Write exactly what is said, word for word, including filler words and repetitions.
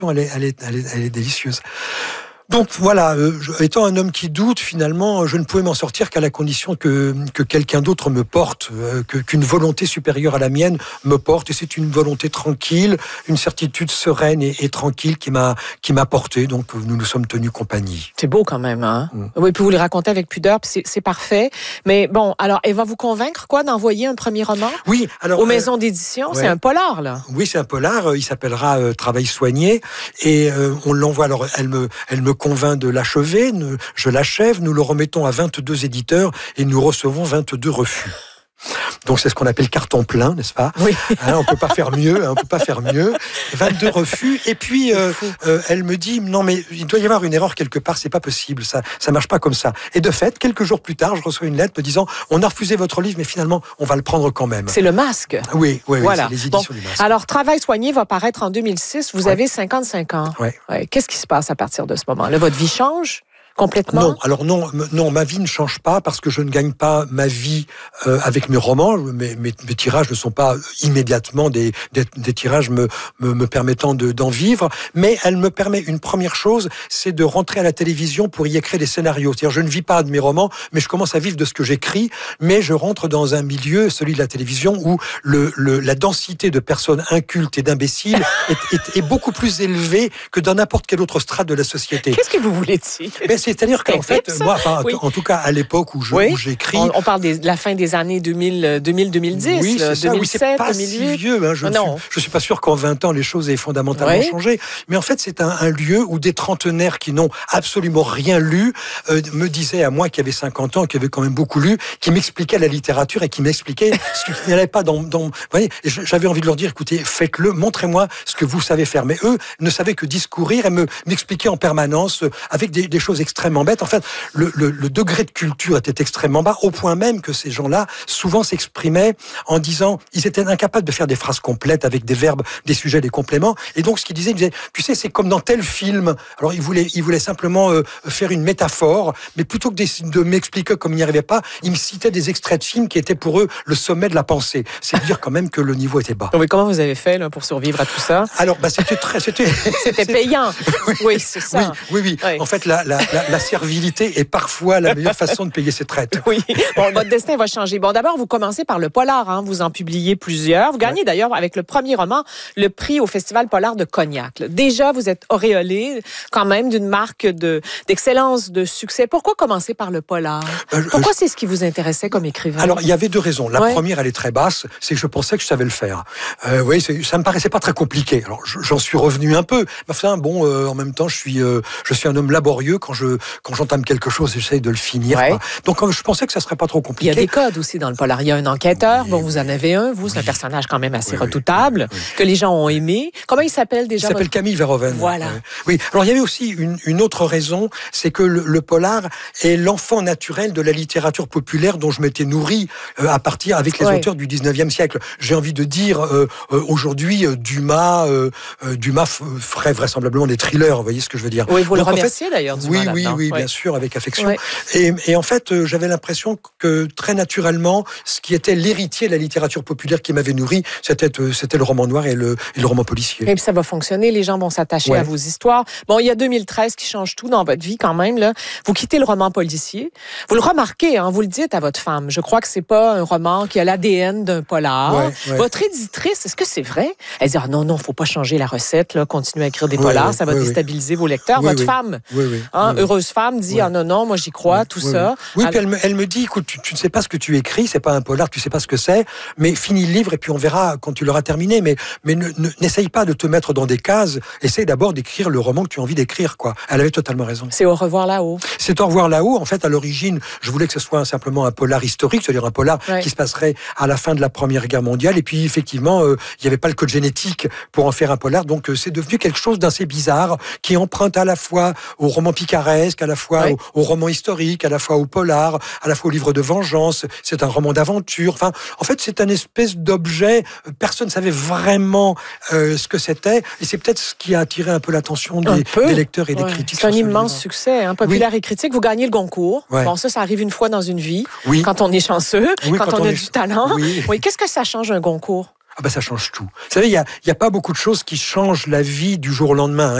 elle est, elle est, elle est, elle est délicieuse. Donc voilà, euh, je, étant un homme qui doute, finalement, je ne pouvais m'en sortir qu'à la condition que, que quelqu'un d'autre me porte, euh, que, qu'une volonté supérieure à la mienne me porte. Et c'est une volonté tranquille, une certitude sereine et, et tranquille qui m'a, qui m'a porté. Donc nous nous sommes tenus compagnie. C'est beau quand même, hein? Mm. Oui, puis vous le racontez avec pudeur, puis c'est, c'est parfait. Mais bon, alors, elle va vous convaincre, quoi, d'envoyer un premier roman? Oui, alors... Aux euh, maisons d'édition, ouais. c'est un polar, là. Oui, c'est un polar. Il s'appellera euh, Travail soigné. Et euh, on l'envoie. Alors, elle me, elle me convainc de l'achever. Je l'achève. Nous le remettons à vingt-deux éditeurs et nous recevons vingt-deux refus. Donc c'est ce qu'on appelle carton plein, n'est-ce pas? Oui. Hein, on peut pas faire mieux. Hein, on peut pas faire mieux. vingt-deux refus. Et puis euh, euh, elle me dit non mais il doit y avoir une erreur quelque part. C'est pas possible. Ça, ça marche pas comme ça. Et de fait, quelques jours plus tard, je reçois une lettre me disant on a refusé votre livre, mais finalement on va le prendre quand même. C'est le Masque. Oui, oui, oui. Voilà. C'est les éditions bon. du Masque. Alors Travail soigné va paraître en deux mille six. Vous ouais. avez cinquante-cinq ans. Ouais. Ouais. Qu'est-ce qui se passe à partir de ce moment-là? Votre vie change? Complètement? Non, alors non, non, ma vie ne change pas parce que je ne gagne pas ma vie euh, avec mes romans. Mes, mes, mes tirages ne sont pas immédiatement des, des, des tirages me, me, me permettant de, d'en vivre, mais elle me permet une première chose, c'est de rentrer à la télévision pour y écrire des scénarios. C'est-à-dire, je ne vis pas de mes romans, mais je commence à vivre de ce que j'écris, mais je rentre dans un milieu, celui de la télévision, où le, le, la densité de personnes incultes et d'imbéciles est, est, est beaucoup plus élevée que dans n'importe quel autre strate de la société. Qu'est-ce que vous voulez dire? Mais c'est-à-dire qu'en fait, moi, enfin, oui. en tout cas, à l'époque où, je, oui. où j'écris... On, on parle de la fin des années deux mille, deux mille, deux mille dix, oui, c'est ça, deux mille sept, oui, c'est pas deux mille huit. si vieux. Hein, je ne non. suis, je suis pas sûr qu'en vingt ans, les choses aient fondamentalement oui. changé. Mais en fait, c'est un, un lieu où des trentenaires qui n'ont absolument rien lu euh, me disaient à moi, qui avait cinquante ans, qui avait quand même beaucoup lu, qui m'expliquaient la littérature et qui m'expliquaient ce qui n'allait pas dans... dans vous voyez, j'avais envie de leur dire, écoutez, faites-le, montrez-moi ce que vous savez faire. Mais eux ne savaient que discourir et me, m'expliquer en permanence, euh, avec des, des choses extrêmement bêtes. En fait, le, le, le degré de culture était extrêmement bas, au point même que ces gens-là souvent s'exprimaient en disant, ils étaient incapables de faire des phrases complètes avec des verbes, des sujets, des compléments. Et donc, ce qu'ils disaient, ils disaient, tu sais, c'est comme dans tel film. Alors, ils voulaient, ils voulaient simplement euh, faire une métaphore, mais plutôt que de, de m'expliquer comme ils n'y arrivaient pas, ils me citaient des extraits de films qui étaient pour eux le sommet de la pensée. C'est dire quand même que le niveau était bas. Mais comment vous avez fait là, pour survivre à tout ça? Alors, bah, c'était très, c'était, c'était payant. oui, oui, c'est ça. Oui, oui, oui. oui. En fait, la, la, la, la servilité est parfois la meilleure façon de payer ses traites. Oui. Bon, votre destin va changer. Bon, d'abord, vous commencez par le polar. Hein. Vous en publiez plusieurs. Vous gagnez ouais. d'ailleurs avec le premier roman le prix au Festival Polar de Cognac. Là. Déjà, vous êtes auréolé quand même d'une marque de d'excellence, de succès. Pourquoi commencer par le polar? Euh, Pourquoi je... c'est ce qui vous intéressait comme écrivain? Alors, il y avait deux raisons. La ouais. première, elle est très basse, c'est que je pensais que je savais le faire. Euh, oui, c'est, ça me paraissait pas très compliqué. Alors, j'en suis revenu un peu. Enfin, bon, euh, en même temps, je suis, euh, je suis un homme laborieux. Quand je, quand j'entame quelque chose, j'essaye de le finir. Ouais. Donc, je pensais que ça serait pas trop compliqué. Il y a des codes aussi dans le polar. Il y a un enquêteur. Oui, bon, vous en avez un. Vous, c'est oui. un personnage quand même assez oui, redoutable oui. que les gens ont aimé. Comment il s'appelle déjà? Il s'appelle votre... Camille Verhoeven. Voilà. Euh, oui. Alors, il y avait aussi une, une autre raison, c'est que le, le polar est l'enfant naturel de la littérature populaire dont je m'étais nourri euh, à partir avec les ouais. auteurs du dix-neuvième siècle. J'ai envie de dire euh, euh, aujourd'hui euh, Dumas, euh, euh, Dumas ferait vraisemblablement des thrillers. Vous voyez ce que je veux dire? Oui, vous Donc, le remerciez en fait, d'ailleurs. Dumas, oui, oui, oui, oui, bien sûr, avec affection. Ouais. Et, et en fait, euh, j'avais l'impression que très naturellement, ce qui était l'héritier de la littérature populaire qui m'avait nourri, c'était, euh, c'était le roman noir et le, et le roman policier. Et puis ça va fonctionner, les gens vont s'attacher ouais. à vos histoires. Bon, il y a deux mille treize qui change tout dans votre vie quand même. Là. Vous quittez le roman policier. Vous le remarquez, hein, vous le dites à votre femme. Je crois que c'est pas un roman qui a l'A D N d'un polar. Ouais, ouais. Votre éditrice, est-ce que c'est vrai? Elle dit, ah, non, non, faut pas changer la recette, là, continuer à écrire des polars, ouais, ça va ouais, déstabiliser ouais. vos lecteurs. Oui, votre oui. femme, oui, oui. Hein, oui. heureuse femme, dit, oui. ah non, non, moi j'y crois, oui. tout oui, ça. Oui, oui. Alors... puis elle me, elle me dit, écoute, tu, tu ne sais pas ce que tu écris, c'est pas un polar, tu sais pas ce que c'est, mais finis le livre et puis on verra quand tu l'auras terminé. Mais, mais ne, ne, n'essaye pas de te mettre dans des cases, essaye d'abord d'écrire le roman que tu as envie d'écrire, quoi. Elle avait totalement raison. C'est Au revoir là-haut. C'est Au revoir là-haut. En fait, à l'origine, je voulais que ce soit simplement un polar historique, c'est-à-dire un polar ouais. qui se passerait à la fin de la Première Guerre mondiale. Et puis, effectivement, euh, il n'y avait pas le code génétique pour en faire un polar. Donc, euh, c'est devenu quelque chose d'assez bizarre, qui emprunte à la fois au roman picaresque, à la fois ouais. au, au roman historique, à la fois au polar, à la fois au livre de vengeance. C'est un roman d'aventure. Enfin, en fait, c'est un espèce d'objet. Personne ne savait vraiment euh, ce que c'était. Et c'est peut-être ce qui a attiré un peu l'attention des, des lecteurs et des ouais. critiques. C'est un immense livre. Succès, hein, populaire oui. et critique. Vous gagnez le Goncourt. Ouais. Bon, ça, ça arrive une fois dans une vie. Oui. Quand on est chanceux, oui, quand, quand on, on a est... du talent. Oui. oui. Qu'est-ce que ça change un Goncourt? Ah ben ça change tout. Vous savez, il y a, il y a pas beaucoup de choses qui changent la vie du jour au lendemain. Hein.